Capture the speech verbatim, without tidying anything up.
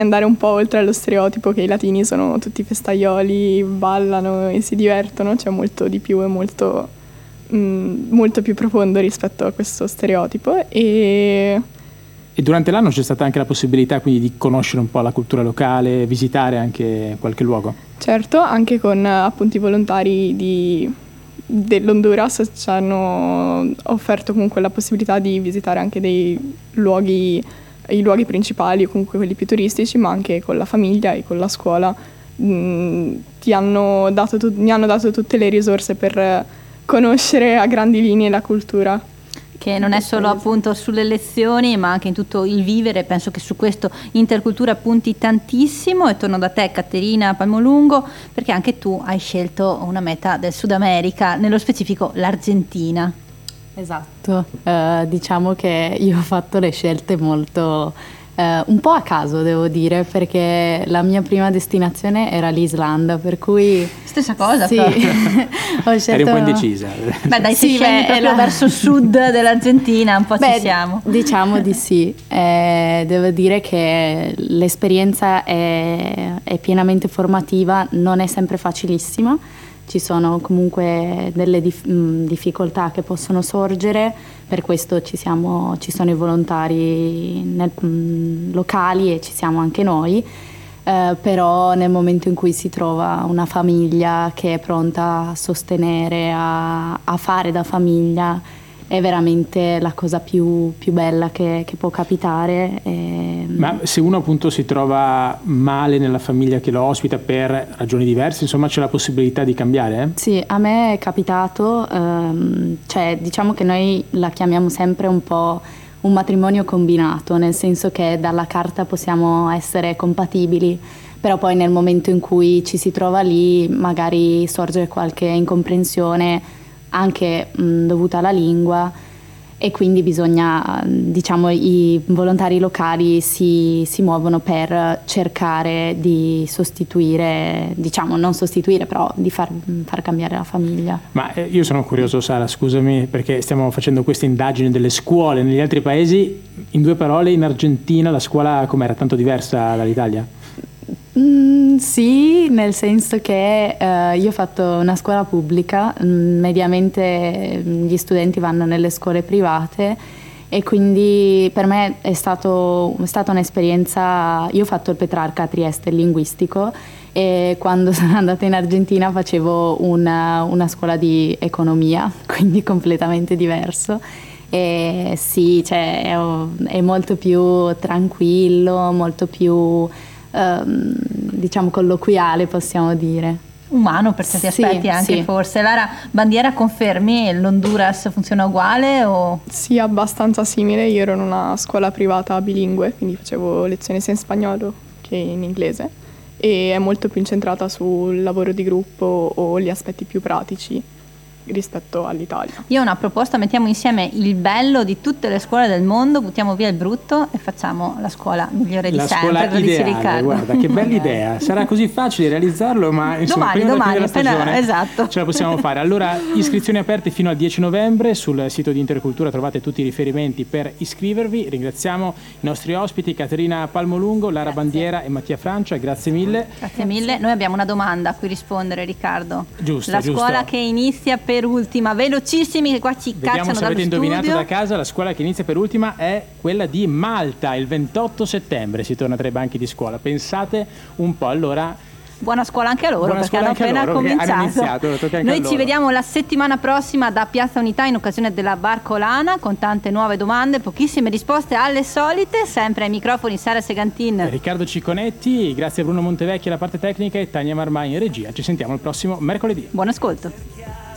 Andare un po' oltre allo stereotipo che i latini sono tutti festaioli, ballano e si divertono, c'è molto di più e molto, mh, molto più profondo rispetto a questo stereotipo. E... e durante l'anno c'è stata anche la possibilità quindi di conoscere un po' la cultura locale, visitare anche qualche luogo? Certo, anche con appunto i volontari di, dell'Honduras ci hanno offerto comunque la possibilità di visitare anche dei luoghi, i luoghi principali o comunque quelli più turistici, ma anche con la famiglia e con la scuola. Mm, ti hanno dato tu- mi hanno dato tutte le risorse per conoscere a grandi linee la cultura. Che non è solo appunto sulle lezioni, ma anche in tutto il vivere. Penso che su questo Intercultura punti tantissimo. E torno da te, Caterina Palmolungo, perché anche tu hai scelto una meta del Sud America, nello specifico l'Argentina. Esatto, uh, diciamo che io ho fatto le scelte molto uh, un po' a caso, devo dire, perché la mia prima destinazione era l'Islanda, per cui stessa cosa. sì. Ho scelto... eri un po' indecisa. Beh dai, sì, se scendi beh, proprio la... verso il sud dell'Argentina un po' beh, ci siamo. Diciamo di sì, eh, devo dire che l'esperienza è, è pienamente formativa, non è sempre facilissima. Ci sono comunque delle dif- mh, difficoltà che possono sorgere, per questo ci, siamo, ci sono i volontari nel, mh, locali e ci siamo anche noi, eh, però nel momento in cui si trova una famiglia che è pronta a sostenere, a, a fare da famiglia, è veramente la cosa più, più bella che, che può capitare. E... Ma se uno appunto si trova male nella famiglia che lo ospita per ragioni diverse, insomma c'è la possibilità di cambiare? Eh? Sì, a me è capitato, ehm, cioè diciamo che noi la chiamiamo sempre un po' un matrimonio combinato, nel senso che dalla carta possiamo essere compatibili, però poi nel momento in cui ci si trova lì magari sorge qualche incomprensione anche mh, dovuta alla lingua, e quindi bisogna, diciamo, i volontari locali si, si muovono per cercare di sostituire, diciamo non sostituire, però di far, far cambiare la famiglia. Ma eh, io sono curioso, Sara, scusami, perché stiamo facendo questa indagine delle scuole negli altri paesi. In due parole, in Argentina la scuola com'era? Tanto diversa dall'Italia? Mm, sì, nel senso che eh, io ho fatto una scuola pubblica, mm, mediamente gli studenti vanno nelle scuole private e quindi per me è, stato, è stata un'esperienza. Io ho fatto il Petrarca a Trieste, il linguistico, e quando sono andata in Argentina facevo una, una scuola di economia, quindi completamente diverso. E sì, cioè, è, è molto più tranquillo, molto più... Um, diciamo colloquiale, possiamo dire. Umano per certi sì, aspetti anche, sì. Forse. Lara, Bandiera, confermi? L'Honduras funziona uguale o? Sì, abbastanza simile. Io ero in una scuola privata bilingue, quindi facevo lezioni sia in spagnolo che in inglese, e è molto più incentrata sul lavoro di gruppo o gli aspetti più pratici rispetto all'Italia. Io ho una proposta: mettiamo insieme il bello di tutte le scuole del mondo, buttiamo via il brutto e facciamo la scuola migliore di la sempre. La scuola ideale, guarda che bella idea. Sarà così facile realizzarlo, ma insomma domani, prima domani, della fine della stagione esatto. ce la possiamo fare. Allora, iscrizioni aperte fino al dieci novembre, sul sito di Intercultura trovate tutti i riferimenti per iscrivervi. Ringraziamo i nostri ospiti Caterina Palmolungo, Lara Grazie. Bandiera e Mattia Francia, grazie mille. Grazie mille. Noi abbiamo una domanda a cui rispondere, Riccardo. Giusto, la giusto. scuola che inizia per ultima, velocissimi che qua ci Vediamo cacciano se dallo avete studio. indovinato da casa. La scuola che inizia per ultima è quella di Malta. Il ventotto settembre si torna tra i banchi di scuola. Pensate un po'. Allora, buona scuola anche a loro, buona perché hanno appena loro, cominciato. hanno iniziato, anche Noi a ci loro. vediamo la settimana prossima da Piazza Unità in occasione della Barcolana, con tante nuove domande, pochissime risposte alle solite. Sempre ai microfoni Sara Segantin, Riccardo Cicconetti, grazie a Bruno Montevecchi alla parte tecnica e Tania Marmai in regia. Ci sentiamo il prossimo mercoledì. buon ascolto.